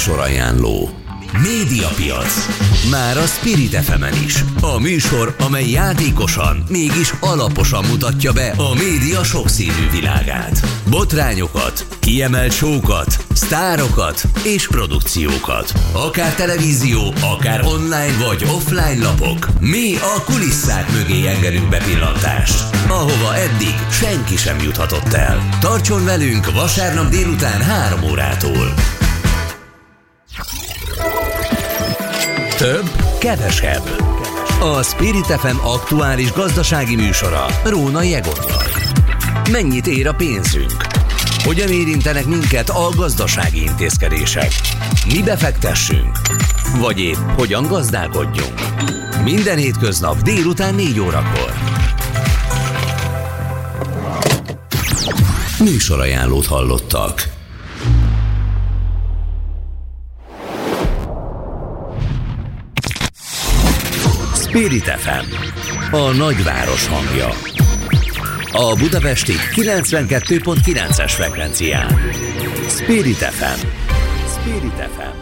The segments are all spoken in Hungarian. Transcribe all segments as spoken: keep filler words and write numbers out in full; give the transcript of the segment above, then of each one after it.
Műsorajánló. Médiapiac. Már a Spirit ef emen is. A műsor, amely játékosan, mégis alaposan mutatja be a média sokszínű világát. Botrányokat, kiemelt show-kat, sztárokat és produkciókat. Akár televízió, akár online vagy offline lapok. Mi a kulisszák mögé engedünk bepillantást, ahova eddig senki sem juthatott el. Tartson velünk vasárnap délután három órától. Több, kevesebb. A Spirit ef em aktuális gazdasági műsora Rónai Egonnal. Mennyit ér a pénzünk? Hogyan érintenek minket a gazdasági intézkedések? Mi befektessünk? Vagy épp hogyan gazdálkodjunk? Minden hétköznap délután négy órakor. Műsorajánlót hallottak. Spirit ef em, a nagyváros hangja. A budapesti kilencvenkettő pont kilences frekvencián. Spirit ef em. Spirit ef em.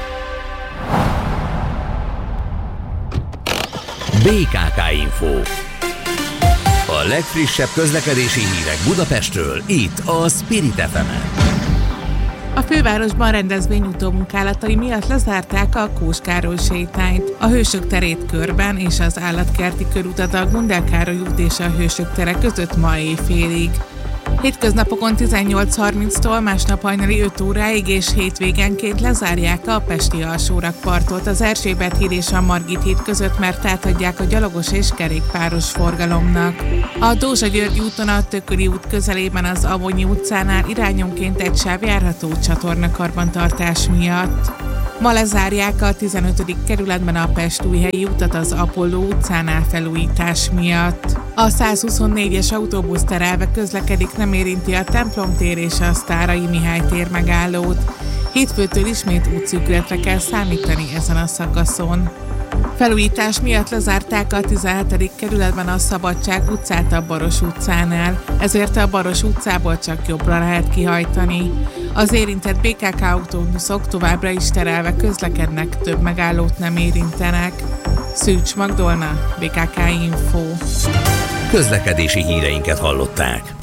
bé ká ká Info. A legfrissebb közlekedési hírek Budapestről, itt a Spirit ef emen. A fővárosban rendezvényútó munkálatai miatt lezárták a Kós Károly sétányt, a Hősök terét körben és az Állatkerti körutat a Gundel Károly út és a Hősök tere között ma éjfélig. Hétköznapokon tizennyolc harminctól, másnap hajnali öt óráig és hétvégenként lezárják a pesti alsórakpartot az Erzsébet híd és a Margit híd között, mert átadják a gyalogos és kerékpáros forgalomnak. A Dózsa-György úton a Tököli út közelében az Avonyi utcánál irányonként egy sáv járható csatornakarbantartás miatt. Ma lezárják a tizenötödik kerületben a Pest-Újhelyi utat az Apolló utcánál felújítás miatt. A százhuszonnégyes autóbusz terelve közlekedik, nem érinti a Templom tér és a Sztárai Mihály tér megállót. Hétfőtől ismét útszűkületre kell számítani ezen a szakaszon. Felújítás miatt lezárták a tizenhetedik kerületben a Szabadság utcát a Baros utcánál, ezért a Baros utcából csak jobbra lehet kihajtani. Az érintett bé ká ká autóbuszok továbbra is terelve közlekednek, több megállót nem érintenek. Szűcs Magdolna, bé ká ká Info. Közlekedési híreinket hallották.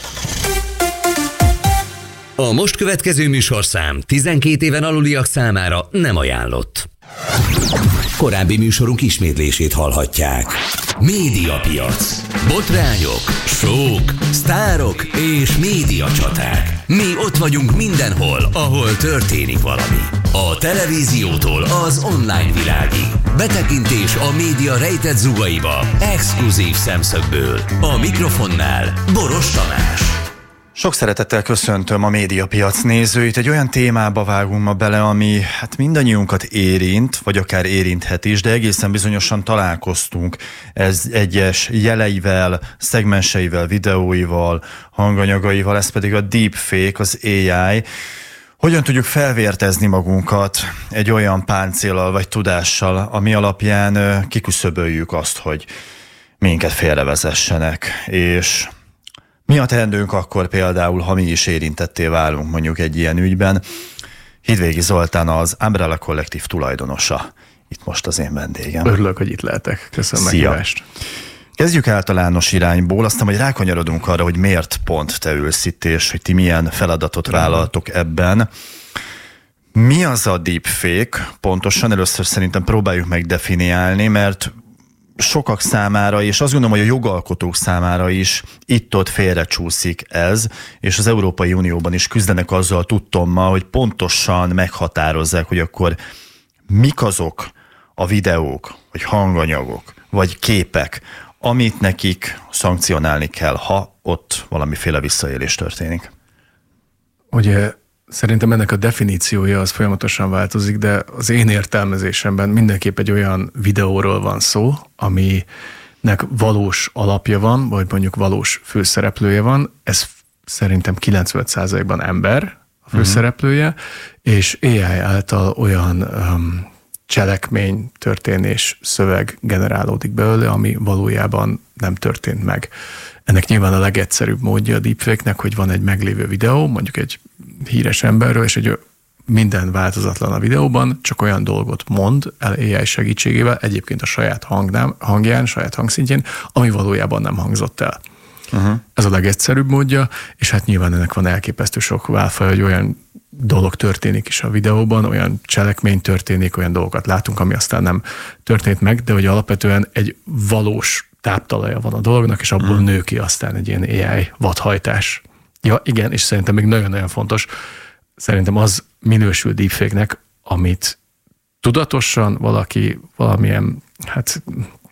A most következő műsorszám tizenkét éven aluliak számára nem ajánlott. Korábbi műsorunk ismétlését hallhatják. Médiapiac. Botrányok, sók, sztárok és médiacsaták. Mi ott vagyunk mindenhol, ahol történik valami. A televíziótól az online világig. Betekintés a média rejtett zugaiba. Exkluzív szemszögből. A mikrofonnál Boros Tamás. Sok szeretettel köszöntöm a Médiapiac nézőit. Egy olyan témába vágunk ma bele, ami hát mindannyiunkat érint, vagy akár érinthet is, de egészen bizonyosan találkoztunk ez egyes jeleivel, szegmenseivel, videóival, hanganyagaival, ez pedig a deepfake, az á i. Hogyan tudjuk felvértezni magunkat egy olyan páncéllal vagy tudással, ami alapján kiküszöböljük azt, hogy minket félrevezessenek, és mi a teendőnk akkor például, ha mi is érintetté válunk mondjuk egy ilyen ügyben? Hídvégi Zoltán, az Umbrella Kollektív tulajdonosa. Itt most az én vendégem. Örülök, hogy itt lehetek. Köszönöm meghívást. Kezdjük általános irányból, aztán majd rákanyarodunk arra, hogy miért pont te ülsz itt, és hogy ti milyen feladatot vállaltok ebben. Mi az a deepfake? Pontosan először szerintem próbáljuk meg definiálni, mert sokak számára, és azt gondolom, hogy a jogalkotók számára is itt-ott félrecsúszik ez, és az Európai Unióban is küzdenek azzal tudtommal, hogy pontosan meghatározzák, hogy akkor mik azok a videók, vagy hanganyagok, vagy képek, amit nekik szankcionálni kell, ha ott valamiféle visszaélés történik. Ugye szerintem ennek a definíciója az folyamatosan változik, de az én értelmezésemben mindenképp egy olyan videóról van szó, aminek valós alapja van, vagy mondjuk valós főszereplője van. Ez szerintem kilencvenöt százalékban ember a főszereplője, uh-huh. és á i által olyan um, cselekmény, történés, szöveg generálódik belőle, ami valójában nem történt meg. Ennek nyilván a legegyszerűbb módja a deepfake-nek, hogy van egy meglévő videó, mondjuk egy híres emberről, és egy minden változatlan a videóban, csak olyan dolgot mond el á i segítségével, egyébként a saját hangnám, hangján, saját hangszintjén, ami valójában nem hangzott el. Uh-huh. Ez a legegyszerűbb módja, és hát nyilván ennek van elképesztő sok válfaj, hogy olyan dolog történik is a videóban, olyan cselekmény történik, olyan dolgokat látunk, ami aztán nem történt meg, de hogy alapvetően egy valós táptalaja van a dolognak, és abból uh-huh. nő ki aztán egy ilyen á i vadhajtás. Ja, igen, és szerintem még nagyon-nagyon fontos, szerintem az minősül deepfake-nek, amit tudatosan valaki valamilyen, hát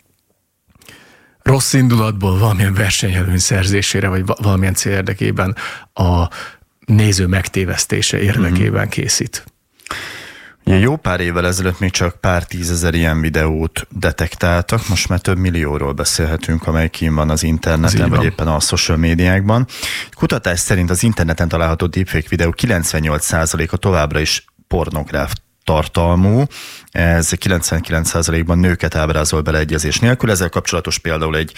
rossz indulatból valamilyen versenyelőny szerzésére, vagy valamilyen cél érdekében a néző megtévesztése érdekében készít. Ugye jó pár évvel ezelőtt még csak pár tízezer ilyen videót detektáltak, most már több millióról beszélhetünk, amely kín van az interneten, vagy éppen a social médiákban. Kutatás szerint az interneten található deepfake videó kilencvennyolc százaléka továbbra is pornográf tartalmú, ez kilencvenkilenc százalékban nőket ábrázol beleegyezés nélkül, ezzel kapcsolatos például egy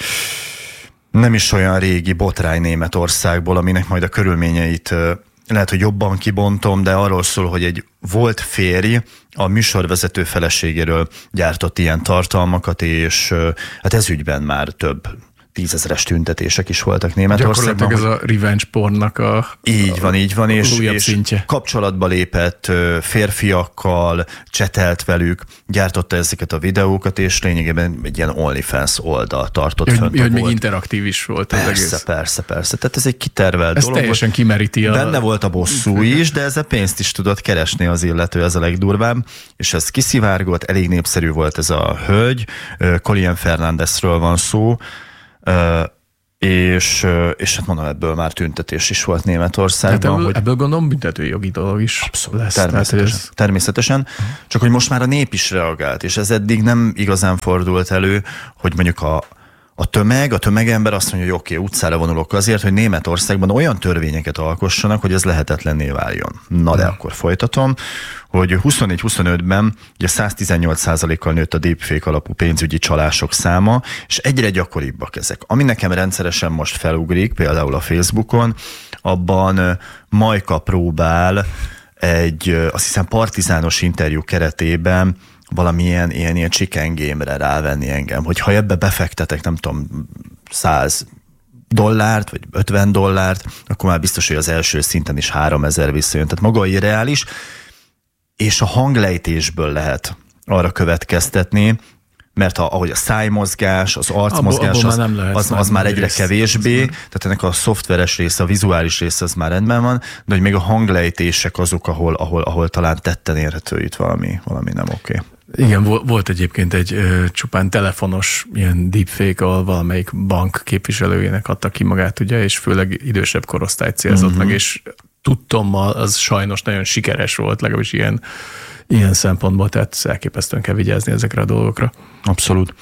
nem is olyan régi botrány Németországból, aminek majd a körülményeit lehet, hogy jobban kibontom, de arról szól, hogy egy volt férj a műsorvezető feleségéről gyártott ilyen tartalmakat, és hát ez ügyben már több tízezeres tüntetések is voltak Németországban. Gyakorlatilag ez a revenge pornnak a Így van, így van, és, és kapcsolatba lépett férfiakkal, csetelt velük, gyártotta ezeket a videókat, és lényegében egy ilyen OnlyFans oldal tartott hogy, fönt. Hogy még interaktív is volt persze, az egész. Persze, persze, persze. Tehát ez egy kitervelt ez dolog. Ez teljesen kimeríti a... Benne volt a bosszú is, de ezzel pénzt is tudott keresni az illető, ez a legdurvább, és ez kiszivárgott, elég népszerű volt ez a hölgy, Colin Fernandesről van szó, Uh, és, uh, és hát mondom, ebből már tüntetés is volt Németországban. Ebből, hogy ebből gondolom büntetőjogi dolog is abszolút, lesz. természetesen. Ez... természetesen. Uh-huh. Csak hogy most már a nép is reagált, és ez eddig nem igazán fordult elő, hogy mondjuk a A tömeg, a tömegember azt mondja, hogy oké, okay, utcára vonulok azért, hogy Németországban olyan törvényeket alkossanak, hogy ez lehetetlenné váljon. Na de akkor folytatom, hogy huszonnégy huszonötben ugye száztizennyolc százalékkal nőtt a deepfake alapú pénzügyi csalások száma, és egyre gyakoribbak ezek. Ami nekem rendszeresen most felugrik, például a Facebookon, abban Majka próbál egy, azt hiszem, partizános interjú keretében valamilyen ilyen, ilyen chicken game-re rávenni engem, hogy ha ebbe befektetek, nem tudom, száz dollárt, vagy ötven dollárt, akkor már biztos, hogy az első szinten is háromezer visszajön. Tehát maga irreális, és a hanglejtésből lehet arra következtetni, mert ha, ahogy a szájmozgás, az arcmozgás, az, az, az már egyre részt. kevésbé, tehát ennek a szoftveres része, a vizuális része az már rendben van, de hogy még a hanglejtések azok, ahol, ahol, ahol talán tetten érhető itt valami, valami nem oké. Okay. Igen, volt egyébként egy ö, csupán telefonos ilyen deepfake, ahol valamelyik bank képviselőjének adta ki magát, ugye, és főleg idősebb korosztályt célzott mm-hmm. meg, és tudtommal az sajnos nagyon sikeres volt, legalábbis ilyen, ilyen szempontból, tehát elképesztően kell vigyázni ezekre a dolgokra. Abszolút.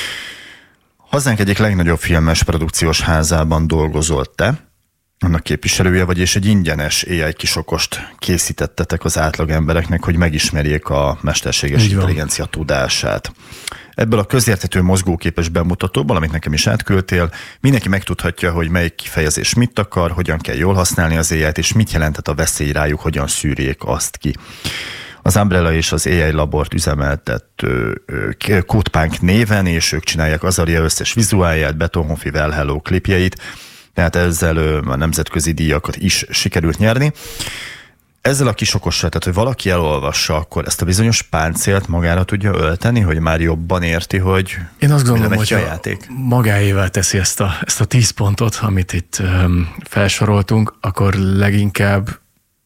Hazánk egyik legnagyobb filmes produkciós házában dolgozol te, annak képviselője vagy, és egy ingyenes á i kisokost készítettetek az átlag embereknek, hogy megismerjék a mesterséges intelligencia tudását. Ebből a közérthető mozgóképes bemutatóból, amit nekem is átküldtél, mindenki megtudhatja, hogy melyik kifejezés mit akar, hogyan kell jól használni az á i-t, és mit jelenthet a veszély rájuk, hogyan szűrjék azt ki. Az Umbrella és az á i labort üzemeltett CodePunk néven, és ők csinálják Azaria összes vizuálját, Betonhofi Well Hello klipjeit, tehát ezzel a nemzetközi díjakat is sikerült nyerni. Ezzel a kis okossal, tehát hogy valaki elolvassa, akkor ezt a bizonyos páncélt magára tudja ölteni, hogy már jobban érti, hogy én azt gondolom, hogy a játék magáével teszi ezt a, ezt a tíz pontot, amit itt um, felsoroltunk, akkor leginkább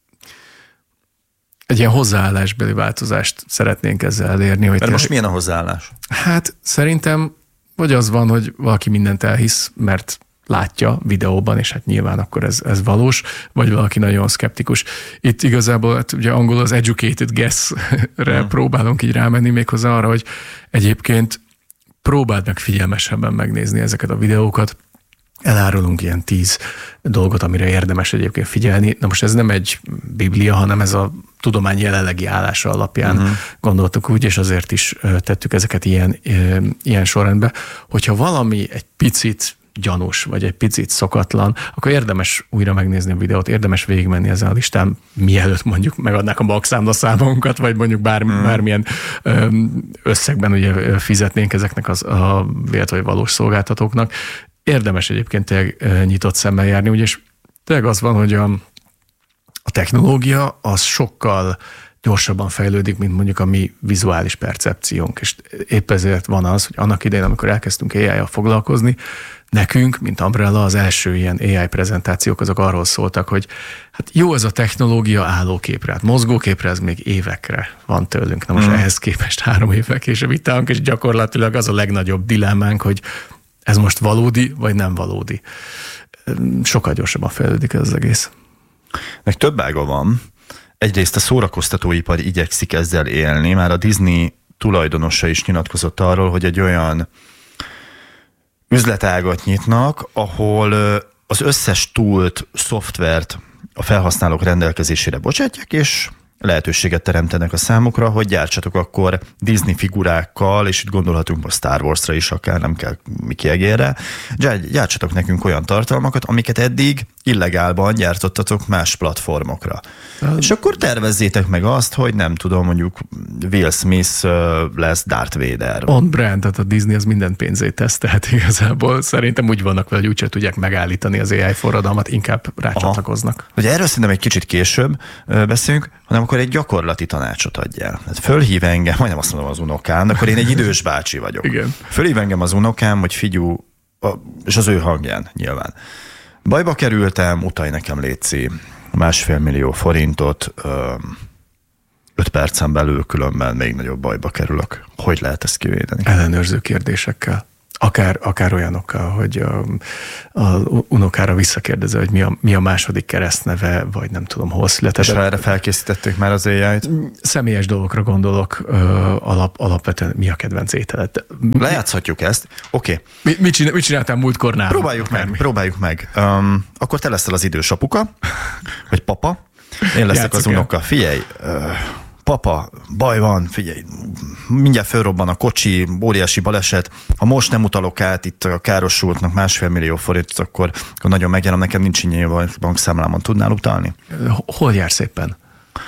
egy ilyen hozzáállásbeli változást szeretnénk ezzel elérni. Hogy mert most milyen a hozzáállás? Hát szerintem vagy az van, hogy valaki mindent elhisz, mert látja videóban, és hát nyilván akkor ez, ez valós, vagy valaki nagyon szkeptikus. Itt igazából hát ugye angol az educated guess-re hmm. próbálunk így rámenni méghozzá arra, hogy egyébként próbáld meg figyelmesebben megnézni ezeket a videókat. Elárulunk ilyen tíz dolgot, amire érdemes egyébként figyelni. Na most ez nem egy biblia, hanem ez a tudomány jelenlegi állása alapján uh-huh. gondoltuk úgy, és azért is tettük ezeket ilyen, ilyen sorrendbe. Hogyha valami egy picit gyanús, vagy egy picit szokatlan, akkor érdemes újra megnézni a videót, érdemes végigmenni ezen a listán, mielőtt mondjuk megadnák a bankszámlaszámunkat, vagy mondjuk bármi, mm. bármilyen összegben ugye fizetnénk ezeknek az, a véletlenül valós szolgáltatóknak. Érdemes egyébként tényleg nyitott szemmel járni, ugyanis tényleg az van, hogy a, a technológia az sokkal gyorsabban fejlődik, mint mondjuk a mi vizuális percepciónk, és épp ezért van az, hogy annak idején, amikor elkezdtünk á í-jal foglalkozni, nekünk, mint Umbrella, az első ilyen á í prezentációk azok arról szóltak, hogy hát jó ez a technológia állóképre, hát mozgóképre ez még évekre van tőlünk. Na most mm. ehhez képest három évvel később itt állunk, és gyakorlatilag az a legnagyobb dilemmánk, hogy ez most valódi, vagy nem valódi. Sokkal gyorsabban fejlődik ez az egész. Meg több ága van. Egyrészt a szórakoztatóipar igyekszik ezzel élni, már a Disney tulajdonosa is nyilatkozott arról, hogy egy olyan üzletágat nyitnak, ahol az összes toolt, szoftvert a felhasználók rendelkezésére bocsátják, és lehetőséget teremtenek a számukra, hogy gyártsatok akkor Disney figurákkal, és itt gondolhatunk a Star Warsra is, akár nem kell Mickey egérre, gyártsatok nekünk olyan tartalmakat, amiket eddig illegálban gyártottatok más platformokra. Um, és akkor tervezzétek meg azt, hogy nem tudom, mondjuk Will Smith lesz Darth Vader. On brand, tehát a Disney az minden pénzét tesz, tehát igazából szerintem úgy vannak vele, hogy úgyse tudják megállítani az á í forradalmat, inkább rácsatlakoznak. Ugye erről szerintem egy kicsit később beszélünk, hanem akkor egy gyakorlati tanácsot adjál. Hát fölhív engem, majdnem azt mondom az unokám, akkor én egy idős bácsi vagyok. Igen. Fölhív engem az unokám, hogy figyú, és az ő hangján nyilván. Bajba kerültem, utalj nekem létszi másfél millió forintot, öt percen belül különben még nagyobb bajba kerülök. Hogy lehet ezt kivédeni? Ellenőrző kérdésekkel. Akár, akár olyanokkal, hogy a, a unokára visszakérdezze, hogy mi a, mi a második keresztneve, vagy nem tudom, hol született. És erre felkészítették már az á í-t? Személyes dolgokra gondolok, alap, alapvetően mi a kedvenc ételed. Lejátszhatjuk ezt. Oké. Okay. Mi, mit, csinál, mit csináltál múltkor nálam? Próbáljuk meg, próbáljuk meg. Um, akkor te leszel az idős apuka, vagy papa. Én leszek Játszik az unoka. Figyelj, uh, papa, baj van, figyelj, mindjárt fölrobban a kocsi, óriási baleset, ha most nem utalok át itt a károsultnak másfél millió forintot, akkor, akkor nagyon megjelem, nekem nincs ingyen bankszámlámon, tudnál utalni? Hol jársz éppen?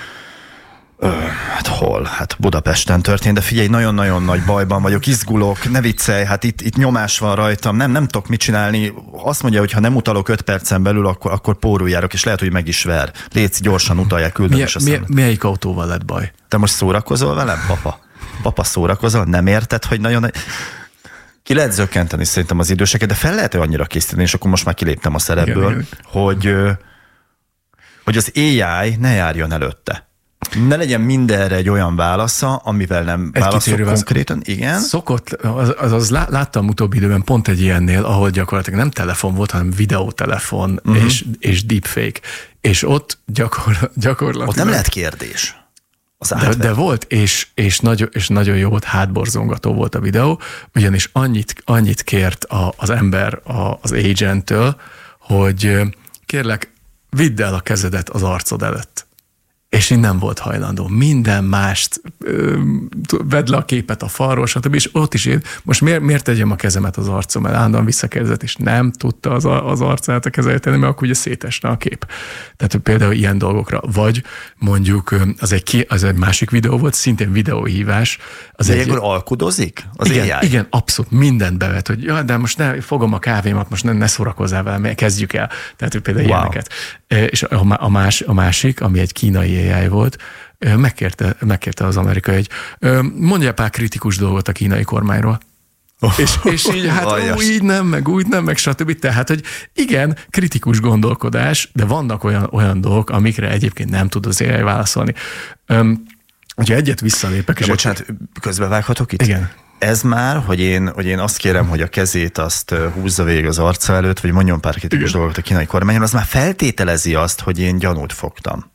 Ö, hát hol? Hát Budapesten történt, de figyelj, nagyon-nagyon nagy bajban vagyok, izgulok, ne viccelj, hát itt, itt nyomás van rajtam, nem, nem tudok mit csinálni. Azt mondja, hogy ha nem utalok öt percen belül, akkor, akkor pórul járok, és lehet, hogy meg is ver. Légy, gyorsan utalják, küldöm is a szemet. Melyik autóval lett baj? Te most szórakozol velem, papa? Papa, szórakozol? Nem érted, hogy nagyon... Ki lehet zökkenteni szerintem az időseket, de fel lehet annyira készíteni, és akkor most már kiléptem a szerepből, igen, igen. Hogy, hogy az á í ne járjon előtte. Ne legyen mindenre egy olyan válasza, amivel nem egy válaszol konkrétan. Igen. Szokott, az, az, az láttam utóbbi időben pont egy ilyennél, ahol gyakorlatilag nem telefon volt, hanem videótelefon uh-huh. és, és deepfake. És ott gyakor, gyakorlatilag... Ott nem lehet kérdés. Az de, de volt, és, és, nagyon, és nagyon jó volt, hátborzongató volt a videó, ugyanis annyit, annyit kért a, az ember a, az agenttől, hogy kérlek, vidd el a kezedet az arcod előtt. És így nem volt hajlandó. Minden mást, ö, vedd le a képet a falról, stb. És ott is én, most miért, miért tegyem a kezemet az arcom el? Állandóan visszakérdezett, és nem tudta az, az arcát a kezelni tenni, mert akkor ugye szétesne a kép. Tehát például ilyen dolgokra. Vagy mondjuk az egy, az egy másik videó volt, szintén videóhívás. Az de egy, ilyenkor alkudozik? Az igen, á í? Igen, abszolút mindent bevet, hogy ja, de most ne fogom a kávémat, most ne, ne szórakozzál vele, kezdjük el. Tehát például wow. ilyeneket. És a, más, a másik, ami egy kínai á í volt, megkérte, megkérte az amerikai, hogy mondja pár kritikus dolgot a kínai kormányról. Oh, és, és így hát ó, így nem, meg úgy nem, meg stb. Tehát, hogy igen, kritikus gondolkodás, de vannak olyan, olyan dolgok, amikre egyébként nem tud az á í válaszolni. Um, hogyha egyet visszalépek... De bocsánat, közbevághatok itt? Igen. Ez már, hogy én, hogy én azt kérem, hogy a kezét azt húzza végig az arca előtt, vagy mondjon pár kritikus dolgot a kínai kormányon, az már feltételezi azt, hogy én gyanút fogtam.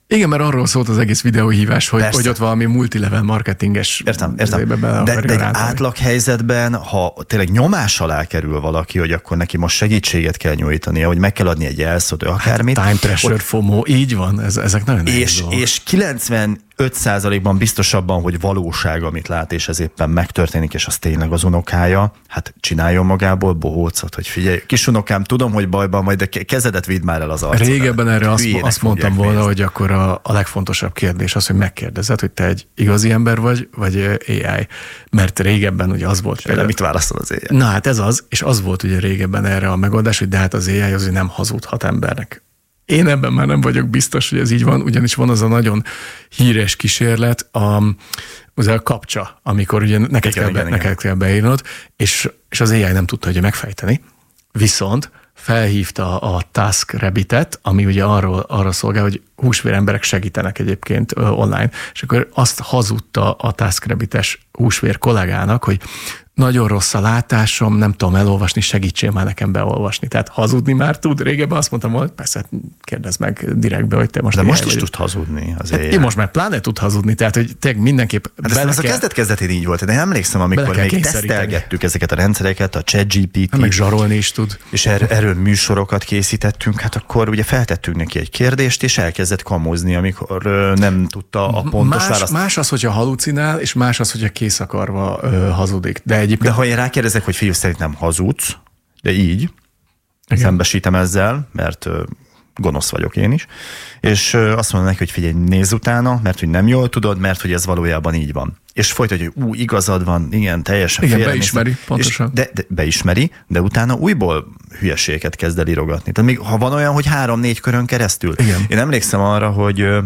Igen, mert arról szólt az egész videóhívás, hogy, hogy ott valami multilevel marketinges... Értem, értem. De, de egy átlag helyzetben, ha tényleg nyomás alá kerül valaki, hogy akkor neki most segítséget kell nyújtania, hogy meg kell adni egy jelszót, akármit. Hát, time pressure, ott, FOMO, így van, ez, ezek nagyon és, és kilencvenöt százalékban biztosabban, hogy valóság, amit lát, és ez éppen megtörténik, és az tényleg az unokája, hát csináljon magából bohócot, hogy figyelj, kis unokám, tudom, hogy bajban vagy, de kezedet vidd már el az arcodra. Régebben erre azt, azt mondtam volna, nézni. Hogy akkor a, a legfontosabb kérdés az, hogy megkérdezed, hogy te egy igazi ember vagy, vagy á i. Mert régebben ugye az volt. Például mit válaszol az á i? Na hát ez az, és az volt ugye régebben erre a megoldás, hogy de hát az á i az, hogy nem hazudhat embernek. Én ebben már nem vagyok biztos, hogy ez így van, ugyanis van az a nagyon híres kísérlet, a, az a kapcsa, amikor ugye neked, igen, kell, be, igen, neked igen. kell beírnod, és, és az á i nem tudta ugye megfejteni, viszont felhívta a TaskRabbit-et, ami ugye arról, arra szolgál, hogy húsvér emberek segítenek egyébként online, és akkor azt hazudta a TaskRabbit-es húsvér kollégának, hogy nagyon rossz a látásom, nem tudom elolvasni, segítsél már nekem beolvasni. Tehát hazudni már tud. Régebben azt mondtam, hogy persze, kérdezd meg direktbe, hogy te most... De most is tud hazudni az hát, most már pláne tud hazudni, tehát hogy te mindenképp... Hát ez, ez kell... a kezdet-kezdetén így volt, de én emlékszem, amikor még tesztelgettük ezeket a rendszereket, a ChatGPT. Hát meg zsarolni is tud. És er, erről műsorokat készítettünk, hát akkor ugye feltettünk neki egy kérdést, és elkezdett kamozni, amikor nem tudta a pontos más, választ. Más az, hogyha halucinál, és más az, hogyha kész akarva ö, hazudik. De Egyébként... De ha én rákérdezek, hogy fiú, szerintem hazudsz, de így, igen. Szembesítem ezzel, mert uh, gonosz vagyok én is, és uh, azt mondom neki, hogy figyelj, nézz utána, mert hogy nem jól tudod, mert hogy ez valójában így van. És folytatja, hogy ú, igazad van, igen, teljesen igen, beismeri, pontosan. De, de beismeri, de utána újból hülyeségeket kezd el írogatni. Tehát még ha van olyan, hogy három-négy körön keresztül. Igen. Én emlékszem arra, hogy uh,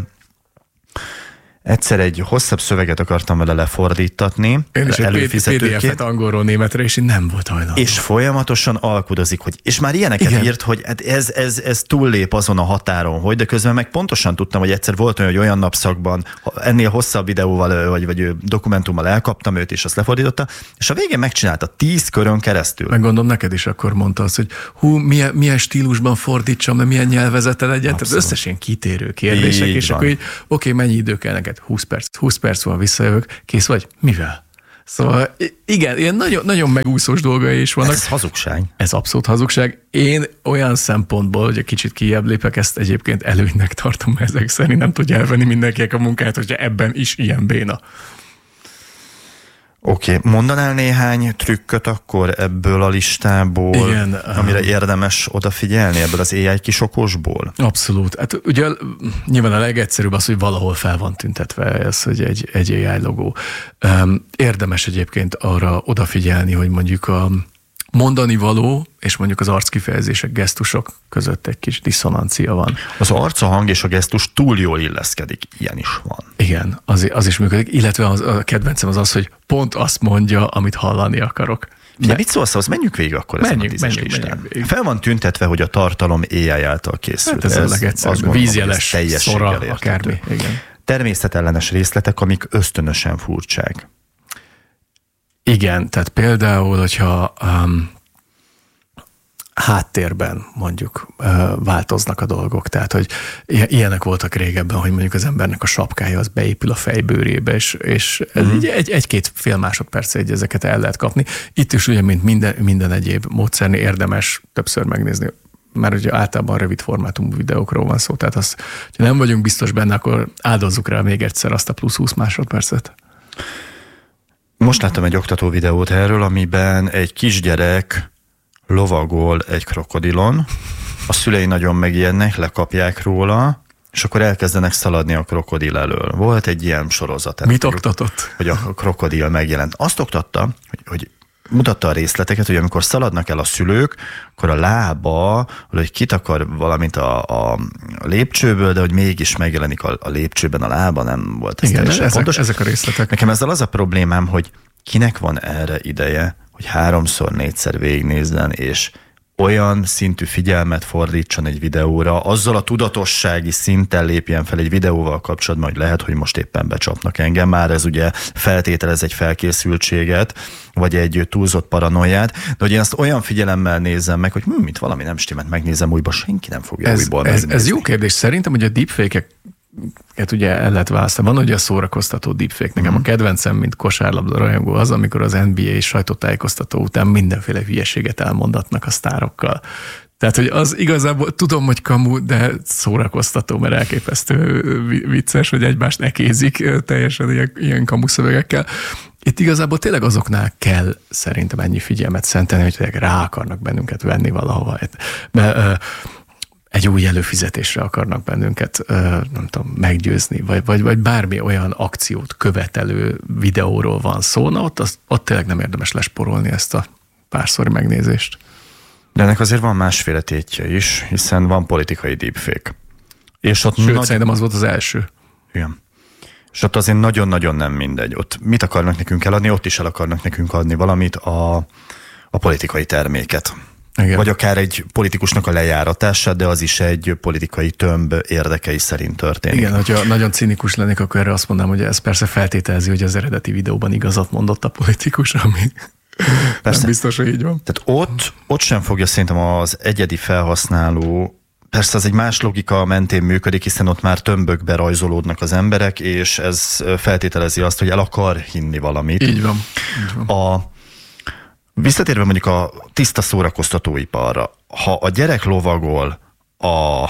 egyszer egy hosszabb szöveget akartam vele lefordítatni. Én is egy pé dé ef-et angolról németre, és nem volt hajlandó. És folyamatosan alkudozik, hogy, és már ilyeneket igen. írt, hogy ez, ez, ez túllép azon a határon, hogy, de közben meg pontosan tudtam, hogy egyszer volt olyan, hogy olyan napszakban ennél hosszabb videóval, vagy, vagy dokumentummal elkaptam őt, és azt lefordította, és a végén megcsinálta tíz körön keresztül. Meg gondolom, neked is akkor mondta azt, hogy hú, milyen, milyen stílusban fordítsam, de milyen nyelvezete legyen, tehát összes ilyen kitérő kérdések, így és van. Akkor így, oké, mennyi idő kell neked? húsz perc. húsz perc van visszajövök, kész vagy? Mivel? Szóval igen, ilyen nagyon, nagyon megúszós dolgai is vannak. Ez hazugság. Ez abszolút hazugság. Én olyan szempontból, hogy egy kicsit kijebb lépek, ezt egyébként előnynek tartom, ezek szerint nem tudja elvenni mindenkinek a munkáját, hogyha ebben is ilyen béna. Oké, okay. Mondanál néhány trükköt akkor ebből a listából, igen, amire um, érdemes odafigyelni, ebből az á i kis okosból? Abszolút. Hát ugye nyilván a legegyszerűbb az, hogy valahol fel van tüntetve ez, hogy egy, egy á i logó. Um, érdemes egyébként arra odafigyelni, hogy mondjuk a mondani való, és mondjuk az arckifejezések, gesztusok között egy kis diszonancia van. Az arc, a hang és a gesztus túl jól illeszkedik, ilyen is van. Igen, az, az is működik, illetve az, a kedvencem az az, hogy pont azt mondja, amit hallani akarok. De mit szólsz, az menjünk végig akkor ezen menjünk, a tízes menjünk, listán. menjünk. Fel van tüntetve, hogy a tartalom á i által készült. Hát ez, ez a legegyszerűbb, vízjeles, szora, akármi. Igen. Természetellenes részletek, amik ösztönösen furcsák. Igen, tehát például, hogyha um, háttérben mondjuk változnak a dolgok. Tehát, hogy ilyenek voltak régebben, hogy mondjuk az embernek a sapkája az beépül a fejbőrébe, és, és mm. egy, egy, egy-két fél másodperc egy ezeket el lehet kapni. Itt is ugye, mint minden, minden egyéb módszernél érdemes többször megnézni, mert ugye általában rövid formátumú videókról van szó, tehát azt, ha nem vagyunk biztos benne, akkor áldozzuk rá még egyszer azt a plusz húsz másodpercet. Most láttam egy oktató videót erről, amiben egy kisgyerek lovagol egy krokodilon, a szülei nagyon megijednek, lekapják róla, és akkor elkezdenek szaladni a krokodil elől. Volt egy ilyen sorozat. Mit oktatott? Hogy a krokodil megjelent. Azt oktatta, hogy, hogy mutatta a részleteket, hogy amikor szaladnak el a szülők, akkor a lába, hogy kitakar valamint a, a lépcsőből, de hogy mégis megjelenik a, a lépcsőben a lába, nem volt ez. Igen, ezek, pontos. ezek a részletek. Nekem ezzel az a problémám, hogy kinek van erre ideje, hogy háromszor, négyszer végignézzen, és olyan szintű figyelmet fordítson egy videóra, azzal a tudatossági szinten lépjen fel egy videóval kapcsolatban, hogy lehet, hogy most éppen becsapnak engem. Már ez ugye feltételez egy felkészültséget, vagy egy túlzott paranoiát, de hogy én azt olyan figyelemmel nézem meg, hogy hm, mit valami nem stimmelt, megnézem újba, senki nem fogja ez, újból ez, ez jó kérdés. Szerintem, hogy a deepfake-ek ugye el lehet választani. Van ugye a szórakoztató deepfake. Nekem a kedvencem, mint kosárlabda rajongó az, amikor az en bé á sajtótájékoztató után mindenféle hülyeséget elmondatnak a sztárokkal. Tehát, hogy az igazából, tudom, hogy kamu, de szórakoztató, mert elképesztő vicces, hogy egymást nekézik teljesen ilyen, ilyen kamu szövegekkel. Itt igazából tényleg azoknál kell szerintem ennyi figyelmet szentelni, hogy tényleg rá akarnak bennünket venni valahova. Mert egy új előfizetésre akarnak bennünket, nem tudom, meggyőzni, vagy, vagy, vagy bármi olyan akciót követelő videóról van szó, na ott, az, ott tényleg nem érdemes lesporolni ezt a párszori megnézést. De ennek azért van másféle tétje is, hiszen van politikai deepfake. És ott Sőt, nagy... szerintem az volt az első. Igen. És ott azért nagyon-nagyon nem mindegy. Ott mit akarnak nekünk eladni, ott is el akarnak nekünk adni valamit, a, a politikai terméket. Igen. Vagy akár egy politikusnak a lejáratását, de az is egy politikai tömb érdekei szerint történik. Igen, hogyha nagyon cinikus lennék, akkor erre azt mondanám, hogy ez persze feltételezi, hogy az eredeti videóban igazat mondott a politikus, ami persze. Nem biztos, hogy így van. Tehát ott, ott sem fogja szerintem az egyedi felhasználó, persze az egy más logika mentén működik, hiszen ott már tömbökbe rajzolódnak az emberek, és ez feltételezi azt, hogy el akar hinni valamit. Így van. Így van. A Visszatérve mondjuk a tiszta szórakoztatóiparra, ha a gyerek lovagol a,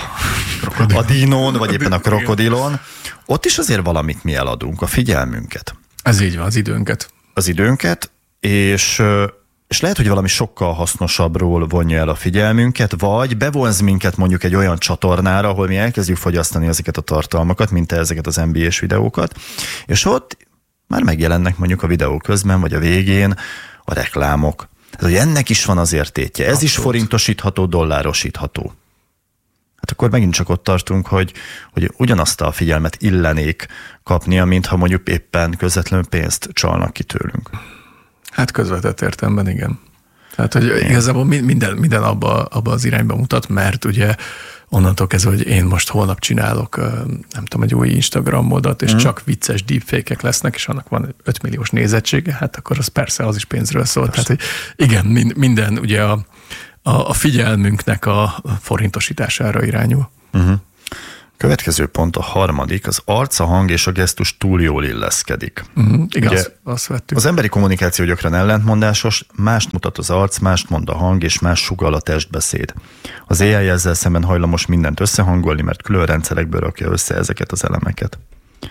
a dinón, vagy éppen a krokodilon, ott is azért valamit mi eladunk, a figyelmünket. Ez így van, az időnket. Az időnket, és, és lehet, hogy valami sokkal hasznosabbról vonja el a figyelmünket, vagy bevonz minket mondjuk egy olyan csatornára, ahol mi elkezdjük fogyasztani ezeket a tartalmakat, mint ezeket az en bé á-s videókat, és ott már megjelennek mondjuk a videó közben, vagy a végén a reklámok. Tehát, hogy ennek is van az értékje. Ez Abszolút. Is forintosítható, dollárosítható. Hát akkor megint csak ott tartunk, hogy, hogy ugyanazt a figyelmet illenék kapnia, mintha mondjuk éppen közvetlenül pénzt csalnak ki tőlünk. Hát közvetett értelemben igen. Tehát, hogy igen. Igazából minden, minden abba, abba az irányba mutat, mert ugye onnantól kezdve, hogy én most holnap csinálok, nem tudom, egy új Instagram oldalt, és mm. csak vicces deepfake-ek lesznek, és annak van öt milliós nézettsége, hát akkor az persze az is pénzről szól. Persze. Tehát, hogy igen, minden ugye a, a, a figyelmünknek a forintosítására irányul. Uh-huh. Következő pont, a harmadik, az arc, a hang és a gesztus túl jól illeszkedik. Uh-huh. Igaz, ugye, azt vettük. Az emberi kommunikáció gyakran ellentmondásos, mást mutat az arc, mást mond a hang, és más sugall a testbeszéd. Az á i ezzel szemben hajlamos mindent összehangolni, mert külön rendszerekből rakja össze ezeket az elemeket.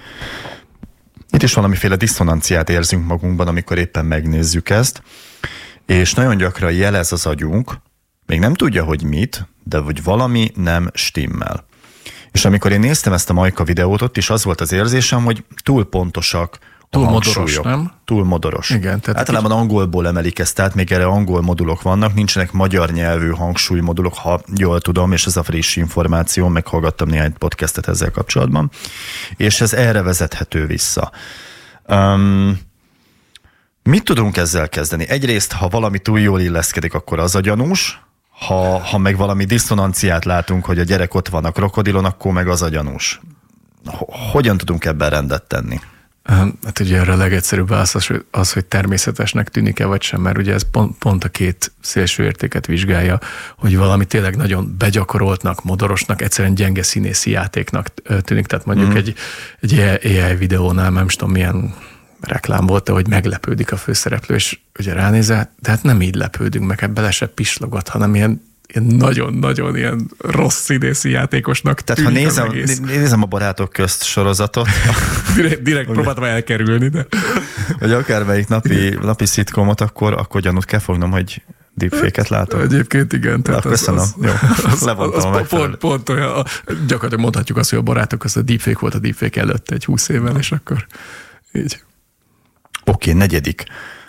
Itt is valamiféle diszonanciát érzünk magunkban, amikor éppen megnézzük ezt, és nagyon gyakran jelez az agyunk, még nem tudja, hogy mit, de hogy valami nem stimmel. És amikor én néztem ezt a Majka videót, ott is az volt az érzésem, hogy túl pontosak a túl hangsúlyok. Modoros, nem? Túl modoros. Igen, tehát általában így... angolból emelik ezt, tehát még erre angol modulok vannak, nincsenek magyar nyelvű hangsúlymodulok, ha jól tudom, és ez a friss információ, meghallgattam néhány podcastet ezzel kapcsolatban, és ez erre vezethető vissza. Um, mit tudunk ezzel kezdeni? Egyrészt, ha valami túl jól illeszkedik, akkor az a gyanús, Ha, ha meg valami diszonanciát látunk, hogy a gyerek ott van a krokodilon, akkor meg az a gyanús. Hogyan tudunk ebben rendet tenni? Hát ugye erre a legegyszerűbb az, az, hogy természetesnek tűnik-e vagy sem, mert ugye ez pont, pont a két szélső értéket vizsgálja, hogy valami tényleg nagyon begyakoroltnak, modorosnak, egyszerűen gyenge színészi játéknak tűnik. Tehát mondjuk mm. egy, egy á i videónál, nem tudom milyen reklám volt, hogy meglepődik a főszereplő, és ugye ránézel, de hát nem így lepődünk meg, bele se pislogott, hanem ilyen, ilyen nagyon-nagyon ilyen rossz színészi játékosnak tehát ha nézem, nézem a Barátok közt sorozatot. direkt direkt próbáltam elkerülni, de... Vagy akármelyik napi, napi szitkomot, akkor, akkor gyanút kell fognom, hogy deepfake-et látom. Egyébként igen. Tehát Na, köszönöm. Az, Jó, az, levontam az pont, pont olyan, gyakorlatilag mondhatjuk azt, hogy a Barátok közt a deepfake volt a deepfake előtt egy húsz évvel, és akkor így... Oké, okay, negyedik.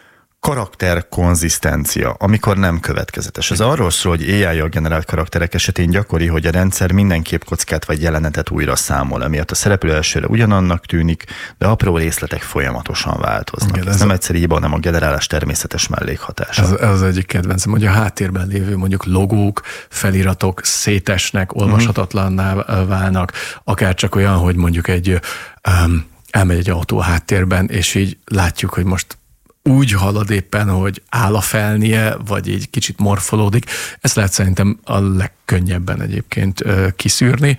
Karakterkonzisztencia, amikor nem következetes. Ez arról szól, hogy á i-jal generált karakterek esetén gyakori, hogy a rendszer minden képkockát vagy jelenetet újra számol, emiatt a szereplő elsőre ugyanannak tűnik, de apró részletek folyamatosan változnak. Igen, ez, ez nem a... egyszerű hiba, hanem a generálás természetes mellékhatása. Ez, ez az egyik kedvencem, hogy a háttérben lévő mondjuk logók, feliratok szétesnek, olvashatatlanná válnak, akár csak olyan, hogy mondjuk egy um, elmegy egy autó a háttérben, és így látjuk, hogy most úgy halad éppen, hogy áll a felnie, vagy így kicsit morfolódik. Ezt lehet szerintem a legkönnyebben egyébként kiszűrni.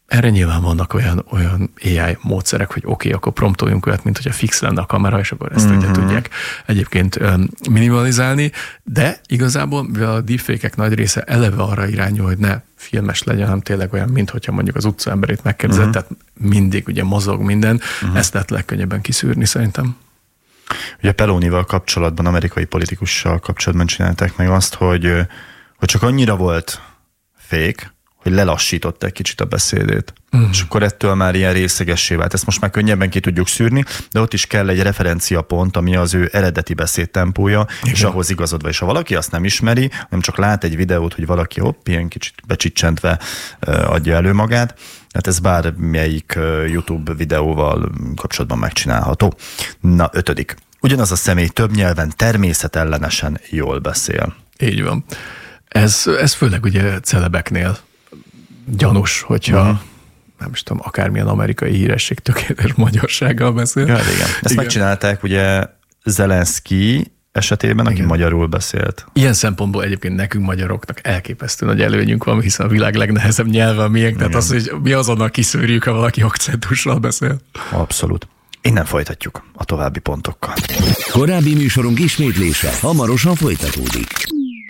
Erre nyilván vannak olyan, olyan á i módszerek, hogy oké, okay, akkor promptoljunk olyat, mint hogyha fix lenne a kamera, és akkor ezt mm-hmm. ugye tudják egyébként minimalizálni, de igazából, mivel a deepfake-ek nagy része eleve arra irányul, hogy ne filmes legyen, hanem tényleg olyan, mint hogyha mondjuk az utca emberét megkérdezett, mm-hmm. tehát mindig ugye mozog minden, mm-hmm. ezt lehet legkönnyebben kiszűrni szerintem. Ugye Pelonival kapcsolatban, amerikai politikussal kapcsolatban csinálták meg azt, hogy, hogy csak annyira volt fake, hogy lelassította egy kicsit a beszédét. Mm. És akkor ettől már ilyen részegessé vált. Ezt most már könnyebben ki tudjuk szűrni, de ott is kell egy referenciapont, ami az ő eredeti beszédtempója, igen. és ahhoz igazodva. És ha valaki azt nem ismeri, nem csak lát egy videót, hogy valaki hopp, ilyen kicsit becsicsentve adja elő magát, hát ez bármelyik YouTube videóval kapcsolatban megcsinálható. Na, ötödik. Ugyanaz a személy több nyelven természetellenesen jól beszél. Így van. Ez, ez főleg ugye celebeknél gyanús, hogyha uh-huh. nem is tudom, akármilyen amerikai híresség tökéletes magyarsággal beszél. Ja, igen. Ezt igen. megcsinálták ugye Zelenszky esetében, aki igen. magyarul beszélt. Ilyen szempontból egyébként nekünk magyaroknak elképesztő nagy előnyünk van, hiszen a világ legnehezebb nyelve a miénk, tehát az, hogy mi azonnal kiszűrjük, ha valaki akcentussal beszél. Abszolút. Innen folytatjuk a további pontokkal. Korábbi műsorunk ismétlése hamarosan folytatódik.